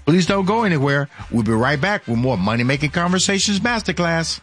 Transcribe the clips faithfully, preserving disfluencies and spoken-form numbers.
Please don't go anywhere. We'll be right back with more Money Making Conversations Masterclass.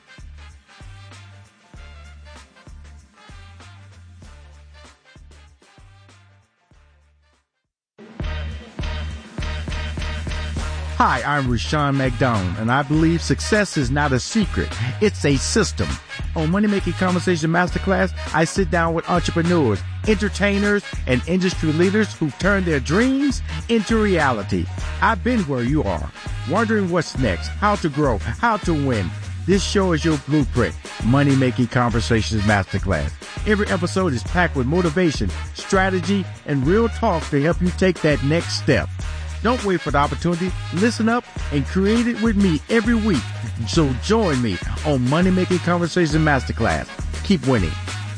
Hi, I'm Rushion McDonald, and I believe success is not a secret. It's a system. On Money Making Conversation Masterclass, I sit down with entrepreneurs, entertainers, and industry leaders who've turned their dreams into reality. I've been where you are, wondering what's next, how to grow, how to win. This show is your blueprint, Money Making Conversations Masterclass. Every episode is packed with motivation, strategy, and real talk to help you take that next step. Don't wait for the opportunity. Listen up and create it with me every week. So join me on Money Making Conversation Masterclass. Keep winning.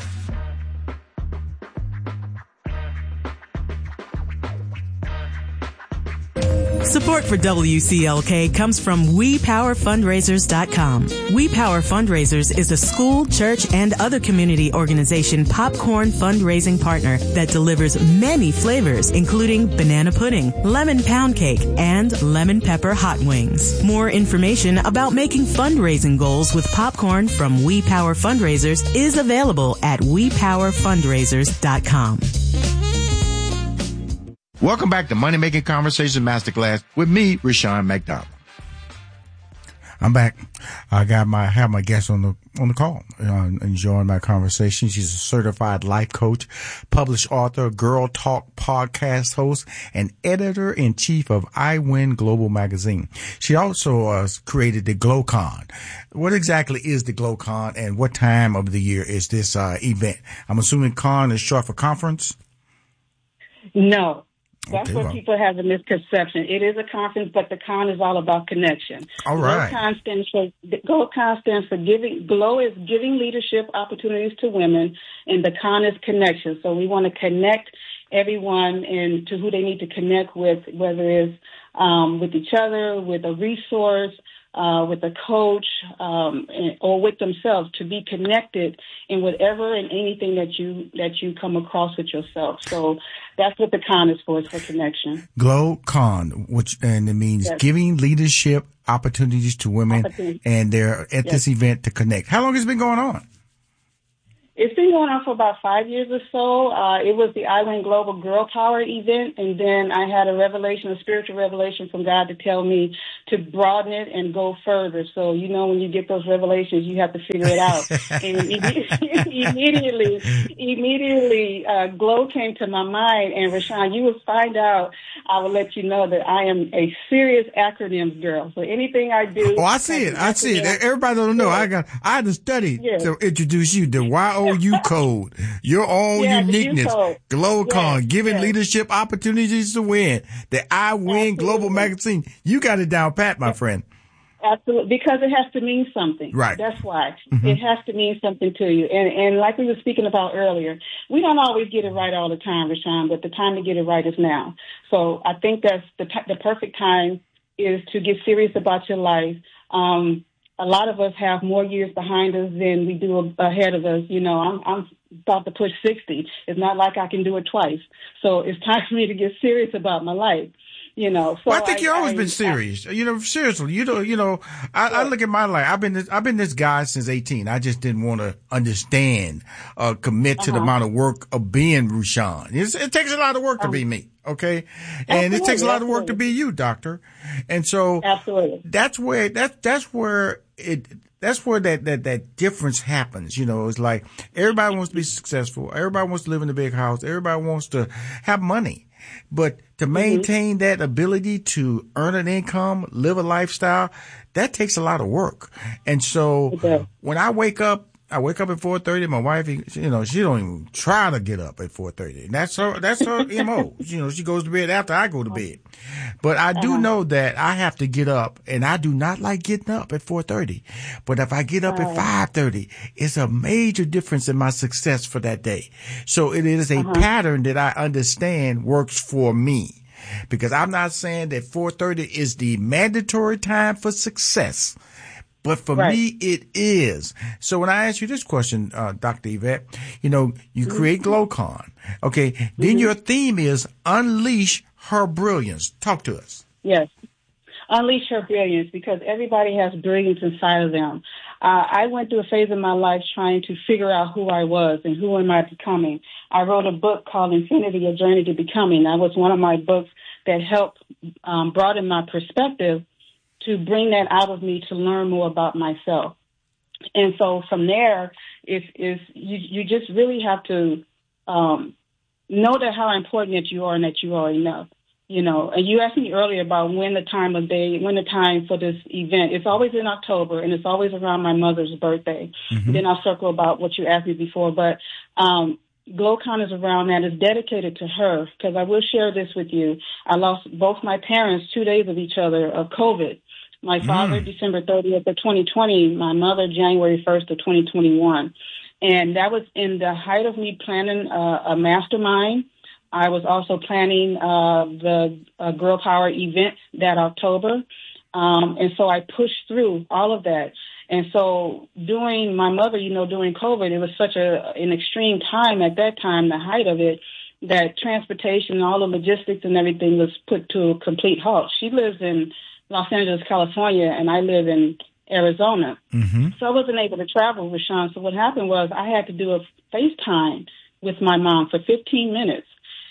Support for W C L K comes from We Power Fundraisers dot com. We Power Fundraisers is a school, church, and other community organization popcorn fundraising partner that delivers many flavors, including banana pudding, lemon pound cake, and lemon pepper hot wings. More information about making fundraising goals with popcorn from We Power Fundraisers is available at We Power Fundraisers dot com. Welcome back to Money Making Conversation Masterclass with me, Rushion McDonald. I'm back. I got my have my guest on the on the call, uh, enjoying my conversation. She's a certified life coach, published author, Girl Talk podcast host, and editor in chief of I Win Global magazine. She also uh, created the GlowCon. What exactly is the GlowCon, and what time of the year is this uh, event? I'm assuming con is short for conference. No. That's Okay, what well. people have a misconception. It is a conference, but the con is all about connection. All right. GlowCon stands for, GlowCon stands for giving, Glow is giving leadership opportunities to women, and the con is connection. So we want to connect everyone and to who they need to connect with, whether it's um, with each other, with a resource, uh, with a coach, um, or with themselves, to be connected in whatever and anything that you that you come across with yourself. So that's what the con is for, is for connection. GlowCon, which and it means Yes. giving leadership opportunities to women, Opportunities. and they're at Yes. this event to connect. How long has it been going on? It's been going on for about five years or so. Uh, it was the I Win Global Girl Power event, and then I had a revelation, a spiritual revelation from God to tell me to broaden it and go further. So, you know, when you get those revelations, you have to figure it out. And immediately, immediately, uh, Glow came to my mind, and Rushion, you will find out, I will let you know that I am a serious acronyms girl. So anything I do. Oh, I see it. I see it. Everybody don't know. I got. I had to study Yes. to introduce you. The Y O U code, your own Yeah, the U uniqueness. code. GlowCon, Yes, giving yes. leadership opportunities to win. The I Win Absolutely. Global magazine. You got it down pat, my friend. Absolutely, because it has to mean something. Right. That's why. Mm-hmm. It has to mean something to you. And and like we were speaking about earlier, we don't always get it right all the time, Rushion, but the time to get it right is now. So I think that's the t- the perfect time is to get serious about your life. Um, a lot of us have more years behind us than we do ahead of us. You know, I'm, I'm about to push sixty. It's not like I can do it twice. So it's time for me to get serious about my life. You know, so Well, I think I, you've always I, been serious. you know, seriously. You know, you know. I, I look at my life. I've been this, I've been this guy since eighteen. I just didn't want to understand, uh, commit to the Uh-huh. amount of work of being Rushion. It's, it takes a lot of work to be me. Okay, and it takes a lot of work to be you, doctor. And so, Absolutely. that's where that that's where it. That's where that, that, that difference happens. You know, it's like everybody wants to be successful. Everybody wants to live in a big house. Everybody wants to have money. But to maintain mm-hmm. that ability to earn an income, live a lifestyle, that takes a lot of work. And so okay. when I wake up, I wake up at four thirty. My wife, you know, she don't even try to get up at four thirty. And that's her, that's her M O. You know, she goes to bed after I go to bed. But I do uh-huh. know that I have to get up, and I do not like getting up at four thirty. But if I get up uh-huh. at five thirty, it's a major difference in my success for that day. So it is a uh-huh. pattern that I understand works for me. Because I'm not saying that four thirty is the mandatory time for success. But for right. me, it is. So when I ask you this question, uh, Doctor Yvette, you know, you create GlowCon. Okay. Then mm-hmm. your theme is Unleash Her Brilliance. Talk to us. Yes. unleash her brilliance, because everybody has brilliance inside of them. Uh, I went through a phase in my life trying to figure out who I was and who am I becoming. I wrote a book called Infinity, A Journey to Becoming. That was one of my books that helped um, broaden my perspective to bring that out of me to learn more about myself. And so from there, if, if you, you just really have to um, know that how important that you are and that you are enough. You know, and you asked me earlier about when the time of day, when the time for this event. It's always in October, and it's always around my mother's birthday. Mm-hmm. Then I'll circle about what you asked me before. But um, GlowCon is around that. It's dedicated to her, because I will share this with you. I lost both my parents two days of each other of COVID. My father, mm. December thirtieth of twenty twenty, my mother, January first of twenty twenty-one. And that was in the height of me planning uh, a mastermind. I was also planning uh, the uh, Girl Power event that October. Um, and so I pushed through all of that. And so during my mother, you know, during COVID, it was such a an extreme time at that time, the height of it, that transportation and all the logistics and everything was put to a complete halt. She lives in Los Angeles, California, and I live in Arizona. Mm-hmm. So I wasn't able to travel with Sean. So what happened was I had to do a FaceTime with my mom for fifteen minutes.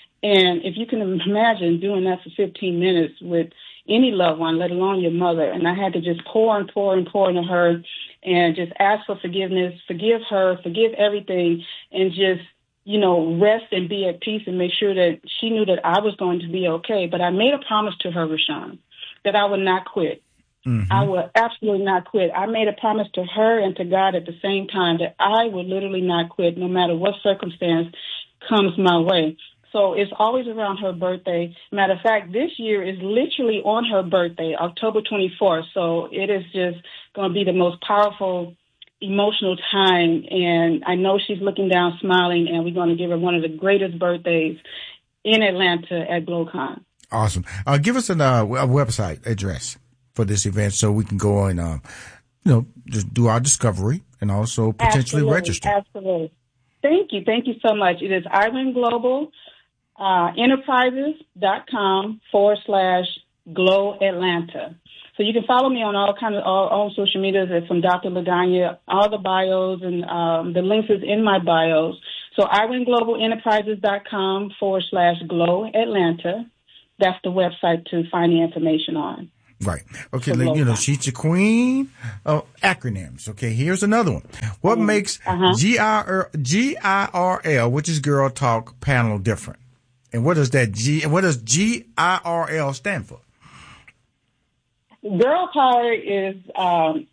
And if you can imagine doing that for fifteen minutes with any loved one, let alone your mother, and I had to just pour and pour and pour into her and just ask for forgiveness, forgive her, forgive everything, and just, you know, rest and be at peace and make sure that she knew that I was going to be okay. But I made a promise to her, Rushion, that I would not quit. Mm-hmm. I would absolutely not quit. I made a promise to her and to God at the same time that I would literally not quit no matter what circumstance comes my way. So it's always around her birthday. Matter of fact, this year is literally on her birthday, October twenty-fourth. So it is just going to be the most powerful, emotional time. And I know she's looking down, smiling, and we're going to give her one of the greatest birthdays in Atlanta at GlowCon. Awesome. Uh, give us an, uh, a website address for this event so we can go and, um, you know, just do our discovery and also potentially absolutely, register. Absolutely. Thank you. Thank you so much. It is Irwin Global. Uh, enterprises.com forward slash Glow Atlanta. So you can follow me on all kind of all, all social medias from Doctor Laganya. All the bios and um, the links is in my bios. So Irwin Global Enterprises.com forward slash Glow Atlanta. That's the website to find the information on. Right. Okay. You know, she's the queen of acronyms. Okay. Here's another one. What mm-hmm. makes uh-huh. G I R L, which is Girl Talk panel, different? And what does that G, what does G I R L stand for? Girl Power is, um,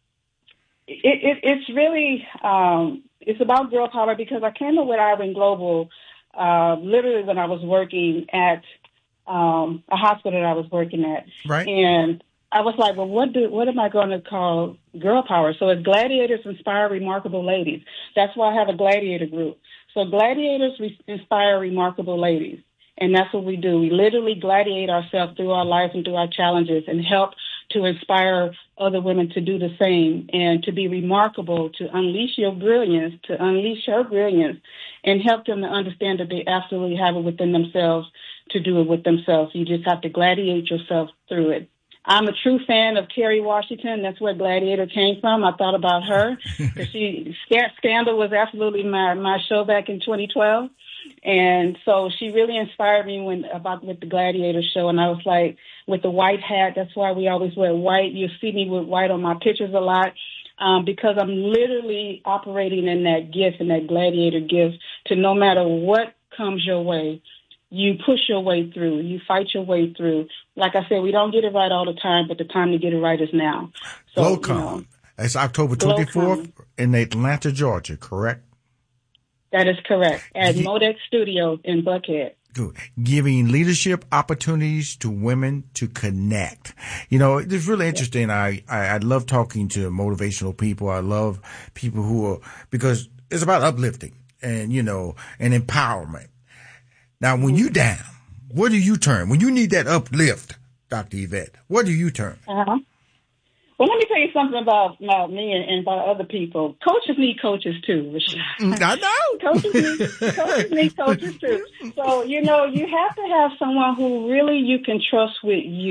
it, it, it's really, um, it's about girl power because I came up with Irwin Global, uh, literally when I was working at, um, a hospital that I was working at. Right. And I was like, well, what do, what am I going to call Girl Power? So it's Gladiators Inspire Remarkable Ladies. That's why I have a gladiator group. So gladiators inspire remarkable ladies, and that's what we do. We literally gladiate ourselves through our life and through our challenges and help to inspire other women to do the same and to be remarkable, to unleash your brilliance, to unleash her brilliance, and help them to understand that they absolutely have it within themselves to do it with themselves. You just have to gladiate yourself through it. I'm a true fan of Kerry Washington. That's where Gladiator came from. I thought about her. she Scandal was absolutely my, my show back in twenty twelve. And so she really inspired me when about with the Gladiator show. And I was like, with the white hat, that's why we always wear white. You see me with white on my pictures a lot um, because I'm literally operating in that gift and that gladiator gift to no matter what comes your way, you push your way through. You fight your way through. Like I said, we don't get it right all the time, but the time to get it right is now. So, GlowCon. You know, it's October twenty-fourth in Atlanta, Georgia, correct? That is correct. At G- Modex Studio in Buckhead. Good. Giving leadership opportunities to women to connect. You know, it's really interesting. I, I, I love talking to motivational people. I love people who are, because it's about uplifting and, you know, and empowerment. Now, when you down, where do you turn? When you need that uplift, Doctor Yvette, where do you turn? Uh-huh. Well, let me tell you something about, about me and, and about other people. Coaches need coaches, too, Rashad. I know. Coaches need, coaches need coaches, too. So, you know, you have to have someone who really you can trust with you.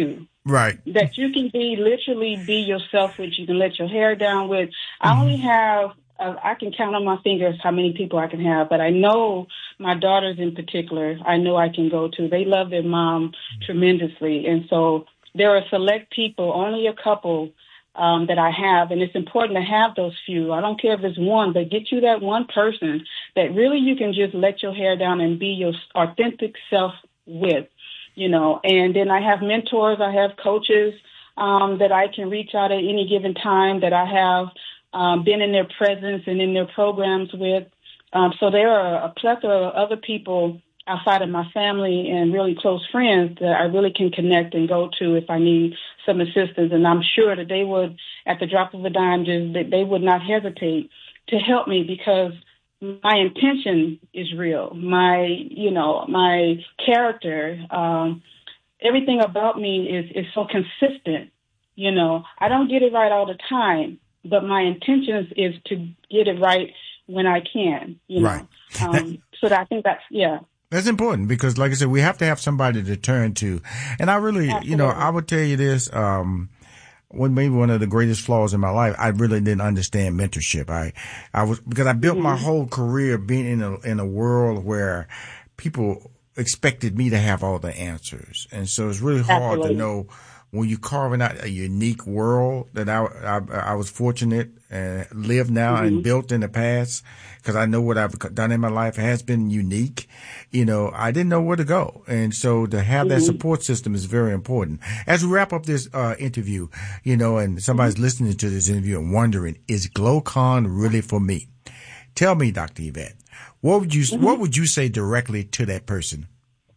Right. That you can be, literally be yourself with. You can let your hair down with. I mm-hmm. only have, uh, I can count on my fingers how many people I can have, but I know my daughters in particular, I know I can go to. They love their mom tremendously. And so there are select people, only a couple um, that I have, and it's important to have those few. I don't care if it's one, but get you that one person that really you can just let your hair down and be your authentic self with. You know, and then I have mentors, I have coaches um, that I can reach out at any given time that I have um, been in their presence and in their programs with. Um, so there are a plethora of other people outside of my family and really close friends that I really can connect and go to if I need some assistance. And I'm sure that they would, at the drop of a dime, just that they would not hesitate to help me, because my intention is real. My, you know, my character, um, everything about me is, is so consistent. You know, I don't get it right all the time, but my intention is to get it right when I can, you know. Right. Um, so that I think that's, yeah. That's important because, like I said, we have to have somebody to turn to. And I really, Absolutely. you know, I would tell you this, um, One maybe one of the greatest flaws in my life, I really didn't understand mentorship. I, I was because I built mm-hmm. my whole career being in a in a world where people expected me to have all the answers, and so it's really hard Absolutely. to know when you're carving out a unique world that I I, I was fortunate and lived now mm-hmm. and built in the past, because I know what I've done in my life has been unique. You know, I didn't know where to go. And so to have mm-hmm. that support system is very important. As we wrap up this uh, interview, you know, and somebody's mm-hmm. listening to this interview and wondering, is GlowCon really for me? Tell me, Doctor Yvette, what would you, mm-hmm. what would you say directly to that person?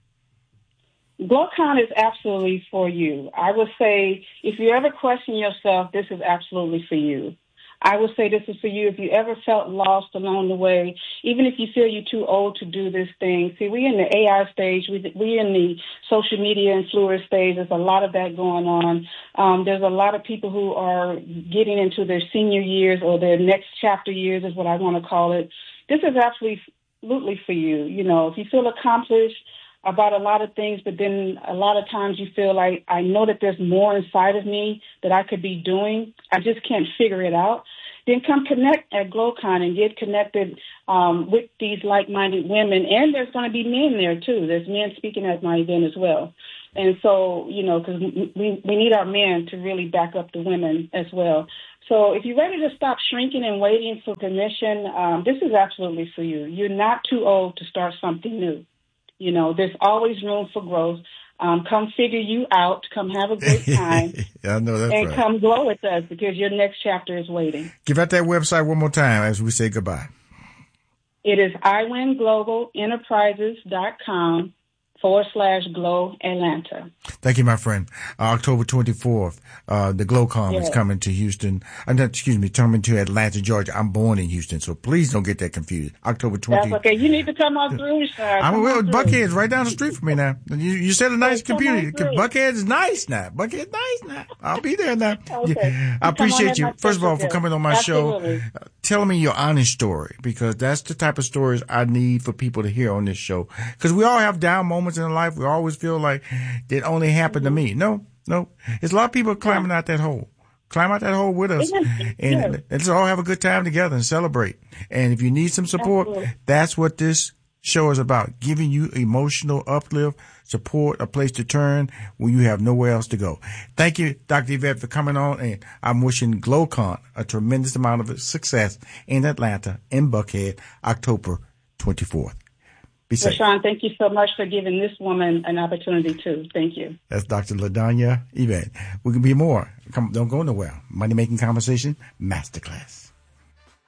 GlowCon is absolutely for you. I would say if you ever question yourself, this is absolutely for you. I would say this is for you if you ever felt lost along the way, even if you feel you're too old to do this thing. See, we're in the A I stage. We, we're in the social media influencer stage. There's a lot of that going on. Um, there's a lot of people who are getting into their senior years or their next chapter years is what I want to call it. This is absolutely for you. You know, if you feel accomplished about a lot of things, but then a lot of times you feel like, I know that there's more inside of me that I could be doing. I just can't figure it out. Then come connect at GlowCon and get connected um, with these like-minded women. And there's going to be men there, too. There's men speaking at my event as well. And so, you know, because we, we need our men to really back up the women as well. So if you're ready to stop shrinking and waiting for permission, um, this is absolutely for you. You're not too old to start something new. You know, there's always room for growth. Um, come figure you out. Come have a great time. Yeah, I know that's and right. come glow with us, because your next chapter is waiting. Give out that website one more time as we say goodbye. It is I win global enterprises dot com forward slash Glow Atlanta. Thank you, my friend. Uh, October twenty-fourth, uh, the GlowCon yes. is coming to Houston. Uh, not, excuse me, coming to Atlanta, Georgia. I'm born in Houston, so please don't get that confused. October twentieth. That's okay. You need to come on through, sir. I'm well, Buckhead's right down the street from me now. You, you said a nice community. Buckhead is nice now. Buckhead's nice now. I'll be there now. Okay. I appreciate you, first of all, for coming on my Absolutely. show. Uh, telling me your honest story, because that's the type of stories I need for people to hear on this show. Because we all have down moments in life. We always feel like it only happened to me. No, no. There's a lot of people climbing out that hole. Climb out that hole with us. And let's all have a good time together and celebrate. And if you need some support, Absolutely. That's what this show is about. Giving you emotional uplift, support, a place to turn when you have nowhere else to go. Thank you, Doctor Yvette, for coming on. And I'm wishing GlowCon a tremendous amount of success in Atlanta, in Buckhead, October twenty-fourth. Be safe. Rashawn, thank you so much for giving this woman an opportunity too. Thank you. That's Doctor LaDanya Yvette. We can be more. Come, don't go nowhere. Money Making Conversation Masterclass.